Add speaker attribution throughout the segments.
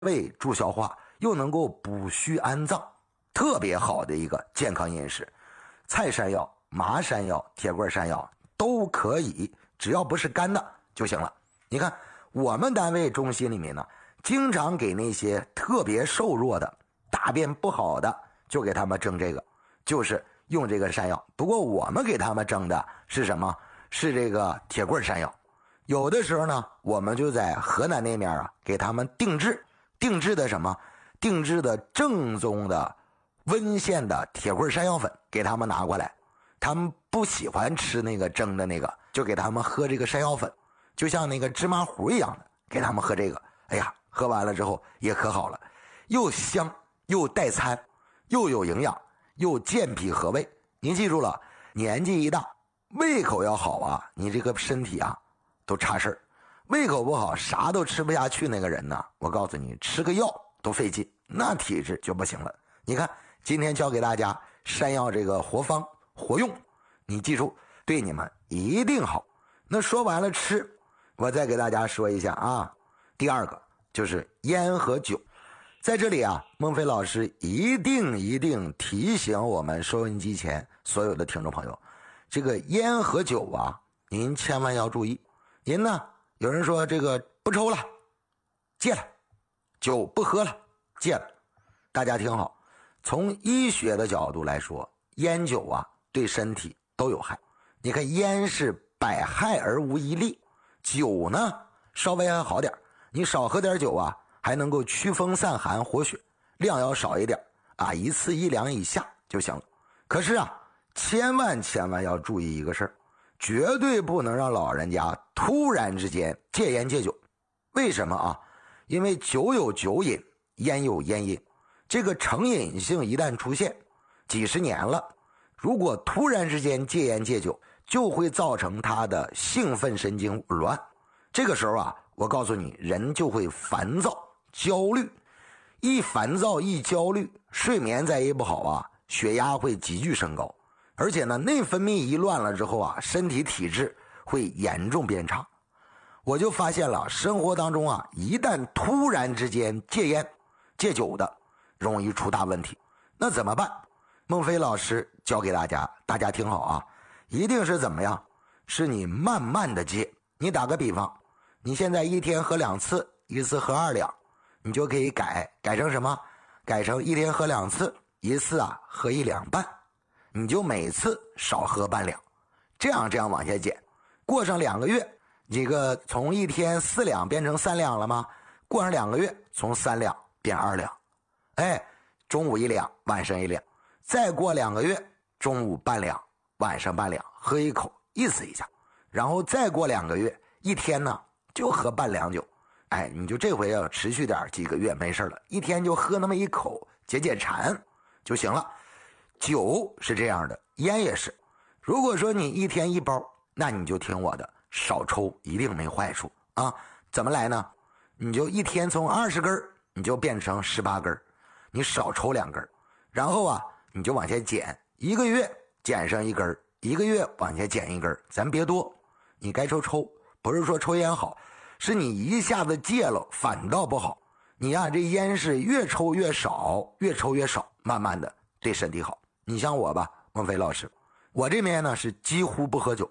Speaker 1: 胃助消化，又能够补虚安脏，特别好的一个健康饮食。菜山药、麻山药、铁棍山药都可以，只要不是干的就行了。你看我们单位中心里面呢，经常给那些特别瘦弱的、大便不好的，就给他们蒸这个，就是用这个山药。不过我们给他们蒸的是什么？是这个铁棍山药。有的时候呢，我们就在河南那面啊，给他们定制的什么？定制的正宗的温县的铁棍山药粉，给他们拿过来。他们不喜欢吃那个蒸的那个，就给他们喝这个山药粉，就像那个芝麻糊一样的，给他们喝这个。哎呀，喝完了之后也可好了，又香又带餐，又有营养，又健脾和胃。您记住了，年纪一大，胃口要好啊，你这个身体啊都差事儿。胃口不好，啥都吃不下去那个人呢，我告诉你，吃个药都费劲，那体质就不行了。你看今天教给大家山药这个活方活用，你记住，对你们一定好。那说完了吃，我再给大家说一下啊，第二个就是烟和酒。在这里啊，孟非老师一定提醒我们收音机前所有的听众朋友，这个烟和酒啊，您千万要注意。您呢，有人说这个不抽了，戒了；酒不喝了，戒了。大家听好，从医学的角度来说，烟酒啊对身体都有害。你看烟是百害而无一利，酒呢稍微还好点，你少喝点酒啊，还能够驱风散寒活血，量要少一点啊，1次1两以下就行了。可是啊，千万要注意一个事儿，绝对不能让老人家突然之间戒烟戒酒。为什么啊？因为酒有酒瘾，烟有烟瘾，这个成瘾性一旦出现，几十年了，如果突然之间戒烟戒酒，就会造成他的兴奋神经紊乱。这个时候啊，我告诉你，人就会烦躁焦虑，一烦躁一焦虑，睡眠再一不好啊，血压会急剧升高，而且呢，内分泌一乱了之后啊，身体体质会严重变差。我就发现了，生活当中啊，一旦突然之间戒烟戒酒的，容易出大问题。那怎么办？孟非老师教给大家，大家听好啊，一定是怎么样？是你慢慢的戒。你打个比方，你现在一天喝2次，一次喝2两，你就可以改成什么？改成一天喝2次，一次啊喝1两半，你就每次少喝半两，这样往下减。过上2个月，这个从一天4两变成3两了吗？过上2个月，从3两变2两。哎，中午1两，晚上1两。再过2个月，中午半两，晚上半两，喝一口，意思一下。然后再过2个月，一天呢就喝半两酒。哎，你就这回要持续点几个月没事了，一天就喝那么一口，解馋就行了。酒是这样的，烟也是。如果说你一天1包，那你就听我的，少抽一定没坏处啊。怎么来呢？你就一天从20根你就变成18根，你少抽2根，然后啊你就往下减，1个月减上1根，1个月往下减1根，咱别多。你该抽，不是说抽烟好，是你一下子戒了反倒不好。你啊这烟是越抽越少，越抽越少，慢慢的对身体好。你像我吧，孟非老师，我这边呢是几乎不喝酒，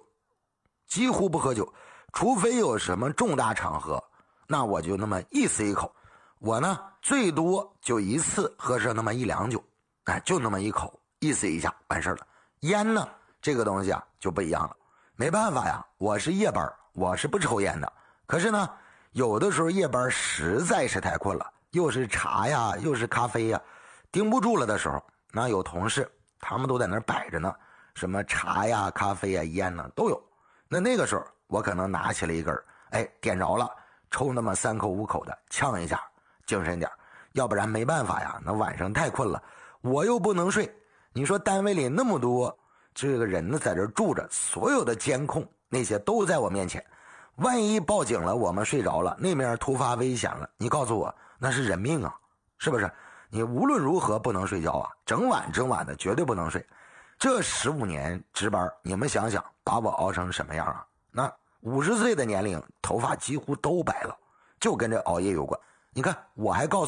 Speaker 1: 除非有什么重大场合，那我就那么意思一口。我呢最多就一次喝上那么1两酒，哎，就那么一口，意思一下完事了。烟呢这个东西啊就不一样了，没办法呀，我是夜班，我是不抽烟的。可是呢，有的时候夜班实在是太困了，又是茶呀，又是咖啡呀，盯不住了的时候，那有同事他们都在那儿摆着呢，什么茶呀、咖啡呀、烟呢都有。那个时候我可能拿起了一根，哎，点着了，抽那么3口5口的，呛一下，精神点。要不然没办法呀，那晚上太困了，我又不能睡。你说单位里那么多这个人呢在这住着，所有的监控那些都在我面前，万一报警了，我们睡着了，那面突发危险了，你告诉我那是人命啊，是不是？你无论如何不能睡觉啊，整晚的绝对不能睡。这15年值班，你们想想把我熬成什么样啊？那50岁的年龄头发几乎都白了，就跟这熬夜有关。 你看，我还告诉